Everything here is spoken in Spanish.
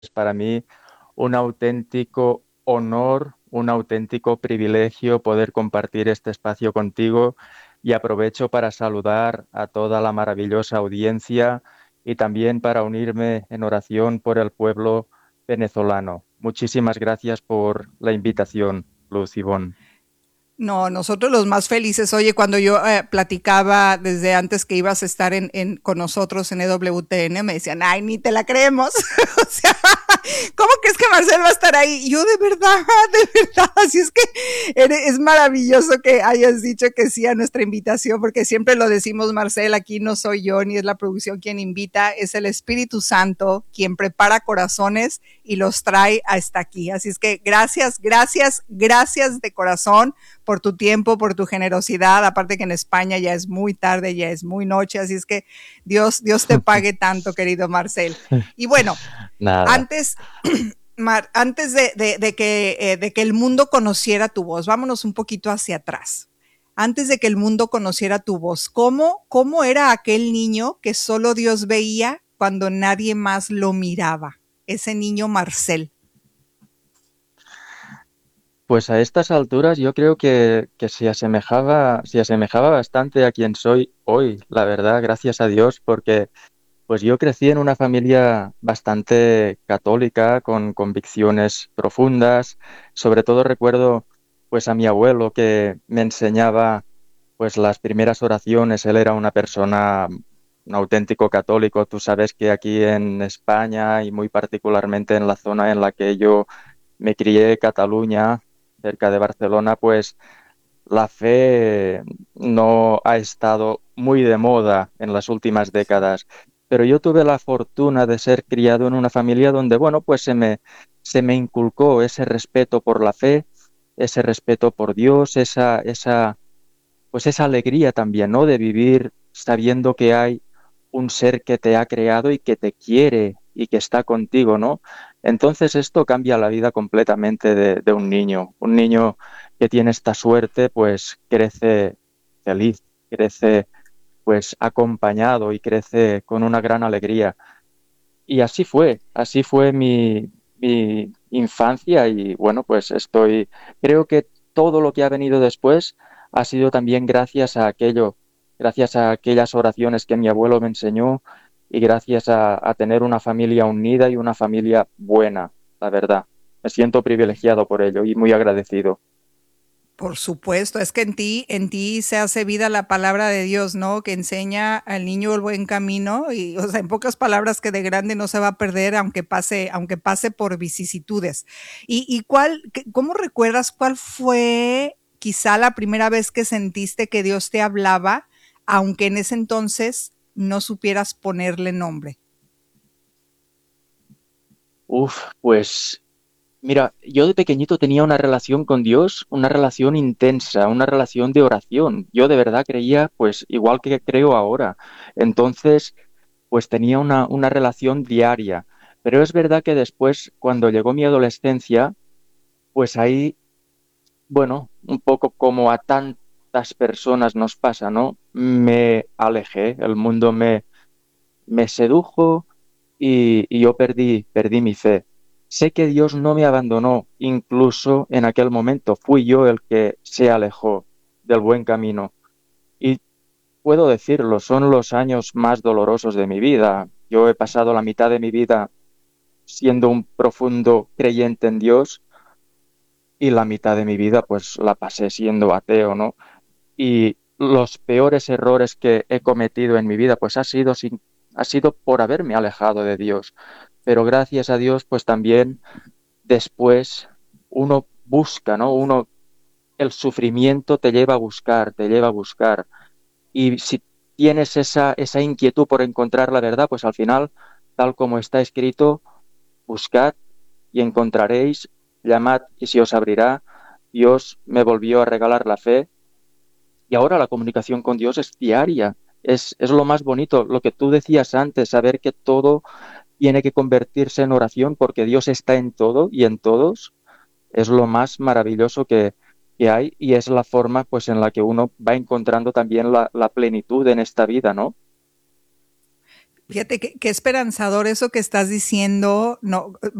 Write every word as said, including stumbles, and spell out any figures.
Es para mí un auténtico honor, un auténtico privilegio poder compartir este espacio contigo y aprovecho para saludar a toda la maravillosa audiencia y también para unirme en oración por el pueblo venezolano. Muchísimas gracias por la invitación, Luz Ivonne. No, nosotros los más felices. Oye, cuando yo eh, platicaba desde antes que ibas a estar en, en, con nosotros en E W T N, me decían, ay, ni te la creemos. O sea, ¿cómo crees que Marcel va a estar ahí? Y yo, de verdad, de verdad. Así es que eres, es maravilloso que hayas dicho que sí a nuestra invitación, porque siempre lo decimos, Marcel, aquí no soy yo, ni es la producción quien invita, es el Espíritu Santo quien prepara corazones y los trae hasta aquí. Así es que gracias, gracias, gracias de corazón por tu tiempo, por tu generosidad, aparte que en España ya es muy tarde, ya es muy noche, así es que Dios, Dios te pague tanto, querido Marcel. Y bueno, Nada. antes, Mar, antes de, de, de, que, eh, de que el mundo conociera tu voz, vámonos un poquito hacia atrás. Antes de que el mundo conociera tu voz, ¿cómo, cómo era aquel niño que solo Dios veía cuando nadie más lo miraba? Ese niño Marcel. Pues a estas alturas yo creo que, que se asemejaba, se asemejaba bastante a quien soy hoy, la verdad, gracias a Dios, porque pues yo crecí en una familia bastante católica, con convicciones profundas. Sobre todo recuerdo pues a mi abuelo que me enseñaba pues las primeras oraciones. Él era una persona, un auténtico católico. Tú sabes que aquí en España y muy particularmente en la zona en la que yo me crié, Cataluña, cerca de Barcelona, pues la fe no ha estado muy de moda en las últimas décadas, pero yo tuve la fortuna de ser criado en una familia donde, bueno, pues se me, se me inculcó ese respeto por la fe, ese respeto por Dios, esa, esa, pues esa alegría también, ¿no? De vivir sabiendo que hay un ser que te ha creado y que te quiere y que está contigo, ¿no? Entonces esto cambia la vida completamente de, de un niño. Un niño que tiene esta suerte, pues crece feliz, crece pues acompañado y crece con una gran alegría. Y así fue, así fue mi, mi infancia y bueno, pues estoy, creo que todo lo que ha venido después ha sido también gracias a aquello, gracias a aquellas oraciones que mi abuelo me enseñó y gracias a, a tener una familia unida y una familia buena, la verdad. Me siento privilegiado por ello y muy agradecido. Por supuesto, es que en ti, en ti se hace vida la palabra de Dios, ¿no? Que enseña al niño el buen camino y, o sea, en pocas palabras, que de grande no se va a perder, aunque pase, aunque pase por vicisitudes. Y, y cuál, qué- ¿cómo recuerdas cuál fue quizá la primera vez que sentiste que Dios te hablaba, aunque en ese entonces no supieras ponerle nombre? Uf, pues mira, yo de pequeñito tenía una relación con Dios, una relación intensa, una relación de oración. Yo de verdad creía, pues igual que creo ahora. Entonces, pues tenía una, una relación diaria. Pero es verdad que después, cuando llegó mi adolescencia, pues ahí, bueno, un poco como a tantas personas nos pasa, ¿no? Me alejé, el mundo me, me sedujo y, y yo perdí, perdí mi fe. Sé que Dios no me abandonó, incluso en aquel momento fui yo el que se alejó del buen camino. Y puedo decirlo, son los años más dolorosos de mi vida. Yo he pasado la mitad de mi vida siendo un profundo creyente en Dios y la mitad de mi vida pues la pasé siendo ateo, ¿no? Y los peores errores que he cometido en mi vida, pues ha sido sin, ha sido por haberme alejado de Dios. Pero gracias a Dios, pues también después uno busca, ¿no? Uno, el sufrimiento te lleva a buscar, te lleva a buscar. Y si tienes esa, esa inquietud por encontrar la verdad, pues al final, tal como está escrito, buscad y encontraréis, llamad y se os abrirá. Dios me volvió a regalar la fe y ahora la comunicación con Dios es diaria. Es, es lo más bonito, lo que tú decías antes, saber que todo tiene que convertirse en oración porque Dios está en todo y en todos, es lo más maravilloso que, que hay y es la forma pues en la que uno va encontrando también la, la plenitud en esta vida, ¿no? Fíjate qué, qué esperanzador eso que estás diciendo. No,